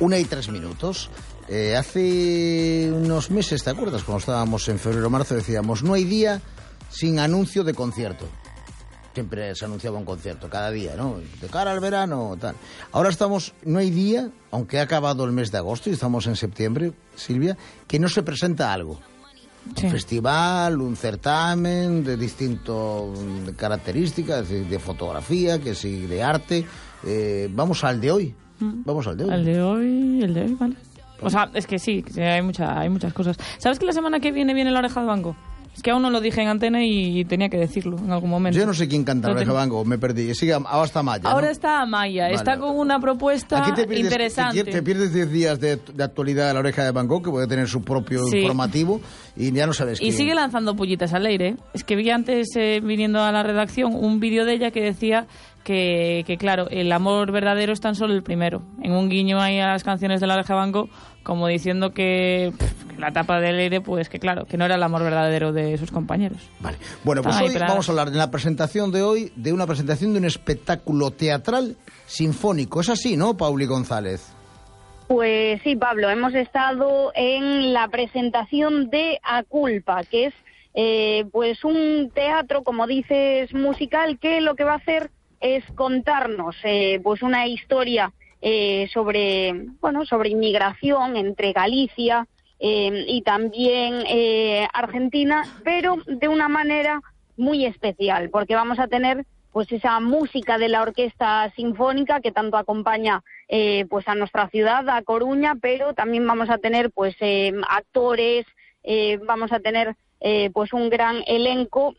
1:03. Hace unos meses, ¿te acuerdas? Cuando estábamos en febrero o marzo decíamos, no hay día sin anuncio de concierto. Siempre se anunciaba un concierto, cada día, ¿no? De cara al verano, tal. Ahora no hay día, aunque ha acabado el mes de agosto y estamos en septiembre, Silvia, que no se presenta algo. Sí. Un festival, un certamen de distintas características, de fotografía, que sí, de arte. Vamos al de hoy. Vamos al de hoy. El de hoy, vale. O sea, es que sí, hay muchas cosas. ¿Sabes que la semana que viene La Oreja de Van Gogh? Es que aún no lo dije en antena y tenía que decirlo en algún momento. Yo no sé quién canta La Oreja de Van Gogh, me perdí. Sigue, ahora está Amaya, ¿no? Ahora está Amaya, vale. Está con una propuesta interesante. Te pierdes 10 días de actualidad de La Oreja de Van Gogh, que puede tener su propio informativo, y ya no sabes quién. Y sigue lanzando pullitas al aire. Es que vi antes, viniendo a la redacción, un vídeo de ella que decía que claro, el amor verdadero es tan solo el primero. En un guiño ahí a las canciones de La Oreja de Van Gogh, como diciendo que la tapa del aire, pues que claro, que no era el amor verdadero de sus compañeros. Vale. Bueno, pues hoy vamos a hablar de la presentación de hoy, de una presentación de un espectáculo teatral sinfónico. Es así, ¿no, Pauli González? Pues sí, Pablo, hemos estado en la presentación de A Culpa, que es pues un teatro, como dices, musical, que lo que va a hacer es contarnos pues una historia sobre inmigración entre Galicia y también Argentina, pero de una manera muy especial, porque vamos a tener pues esa música de la orquesta sinfónica que tanto acompaña pues a nuestra ciudad, a Coruña, pero también vamos a tener pues actores, vamos a tener pues un gran elenco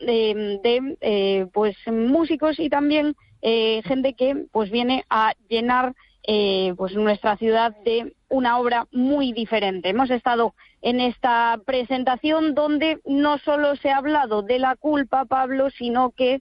de pues músicos y también gente que pues viene a llenar pues nuestra ciudad de una obra muy diferente. Hemos estado en esta presentación donde no solo se ha hablado de la culpa, Pablo, sino que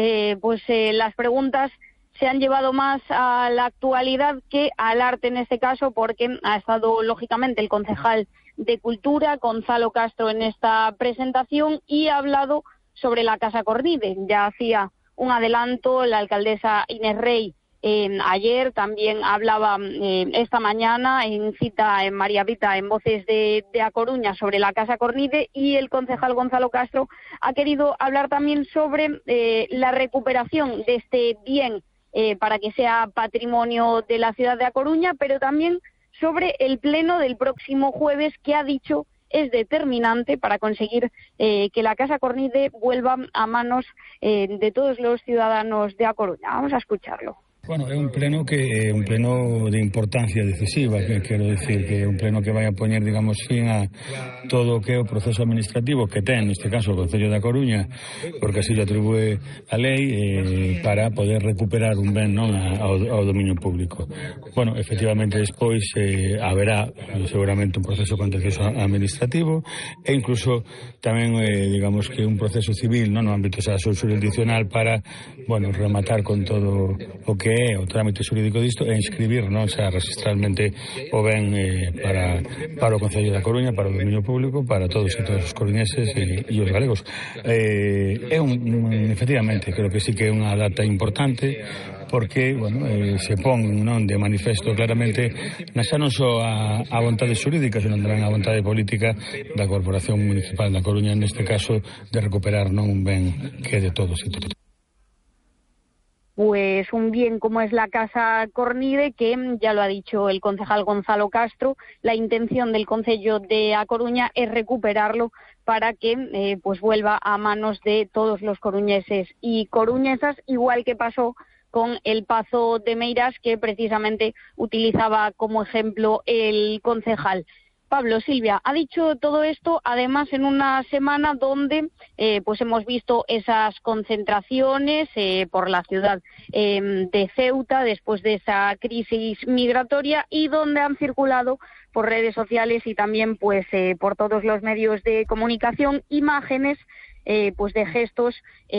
las preguntas se han llevado más a la actualidad que al arte en este caso, porque ha estado lógicamente el concejal de Cultura, Gonzalo Castro, en esta presentación y ha hablado sobre la Casa Cornide. Ya hacía un adelanto la alcaldesa Inés Rey ayer, también hablaba esta mañana en cita en María Vita en Voces de A Coruña sobre la Casa Cornide, y el concejal Gonzalo Castro ha querido hablar también sobre la recuperación de este bien para que sea patrimonio de la ciudad de A Coruña, pero también sobre el pleno del próximo jueves, que ha dicho es determinante para conseguir que la Casa Cornide vuelva a manos de todos los ciudadanos de A Coruña. Vamos a escucharlo. Bueno, é un pleno de importancia decisiva, que quero decir que é un pleno que vai a poñer, digamos, fin a todo o que é o proceso administrativo que ten, neste caso, o Concello da Coruña, porque así lo atribúe a lei para poder recuperar un ben, non, ao dominio público. Bueno, efectivamente, despois haberá seguramente un proceso contencioso administrativo e incluso tamén, digamos, que un proceso civil, non, no ámbito xurisdiccional para, bueno, rematar con todo o que é o trámite xurídico disto e inscribir, non, xa registralmente o ben para o Concello da Coruña, para o dominio público, para todos e todos os coruñeses e os galegos. Efectivamente, creo que sí que é unha data importante porque, bueno, se pon, non, de manifesto claramente xa non só a vontade xurídica, senón tamén a vontade política da Corporación Municipal da Coruña, neste caso, de recuperar, non, un ben que é de todos e todos. Pues un bien como es la Casa Cornide, que ya lo ha dicho el concejal Gonzalo Castro, la intención del Concello de A Coruña es recuperarlo para que pues vuelva a manos de todos los coruñeses y coruñesas, igual que pasó con el Pazo de Meirás, que precisamente utilizaba como ejemplo el concejal. Pablo, Silvia, ha dicho todo esto además en una semana donde pues hemos visto esas concentraciones por la ciudad de Ceuta después de esa crisis migratoria, y donde han circulado por redes sociales y también pues por todos los medios de comunicación imágenes pues de gestos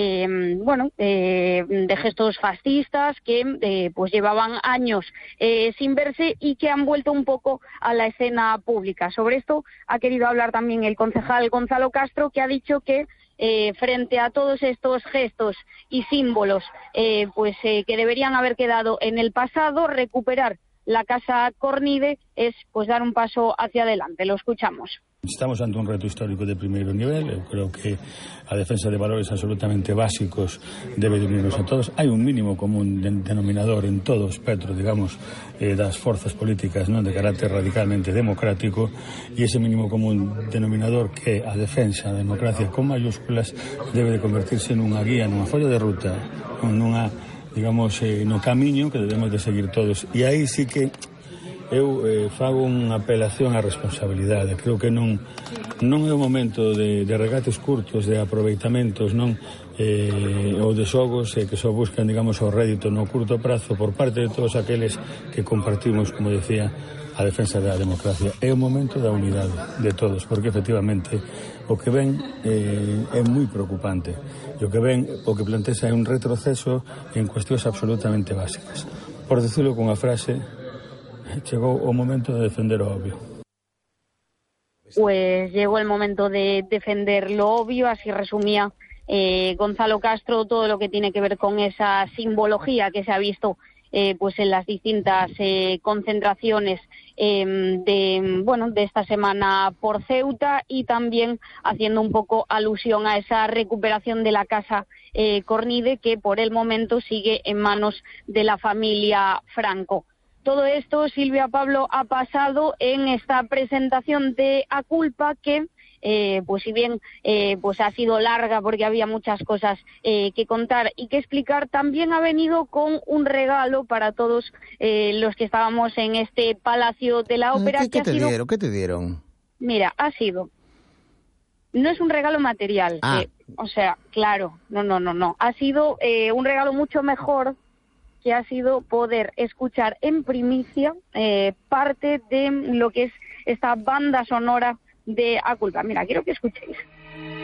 de gestos fascistas que pues llevaban años sin verse y que han vuelto un poco a la escena pública. Sobre esto ha querido hablar también el concejal Gonzalo Castro, que ha dicho que frente a todos estos gestos y símbolos que deberían haber quedado en el pasado, recuperar la Casa Cornide es pues dar un paso hacia adelante. Lo escuchamos. Estamos ante un reto histórico de primeiro nivel. Eu creo que a defensa de valores absolutamente básicos debe de unirnos a todos. Hai un mínimo común denominador en todo o espectro, digamos, das forzas políticas, non, de carácter radicalmente democrático, e ese mínimo común denominador que a defensa da democracia con mayúsculas debe de convertirse nunha guía, nunha folla de ruta, nunha, digamos, no camiño que debemos de seguir todos. E aí sí que eu fago unha apelación á responsabilidade. Creo que non é o momento de regates curtos, de aproveitamentos, non ou de xogos que só buscan, digamos, o rédito no curto prazo por parte de todos aqueles que compartimos, como decía, a defensa da democracia. É o momento da unidade de todos, porque efectivamente o que ven é moi preocupante. E o que ven, o que plantea é un retroceso en cuestións absolutamente básicas. Por decirlo con a frase, chegou o momento de defender o obvio. Pues llegó el momento de defender lo obvio, así resumía Gonzalo Castro todo lo que tiene que ver con esa simbología que se ha visto pues en las distintas concentraciones de esta semana por Ceuta, y también haciendo un poco alusión a esa recuperación de la Casa Cornide, que por el momento sigue en manos de la familia Franco. Todo esto, Silvia, Pablo, ha pasado en esta presentación de A Culpa que, pues si bien pues ha sido larga porque había muchas cosas que contar y que explicar, también ha venido con un regalo para todos los que estábamos en este Palacio de la Ópera. ¿Qué te dieron? Mira, no es un regalo material, o sea, claro, no. Ha sido un regalo mucho mejor, que ha sido poder escuchar en primicia parte de lo que es esta banda sonora de A Culpa. Mira, quiero que escuchéis.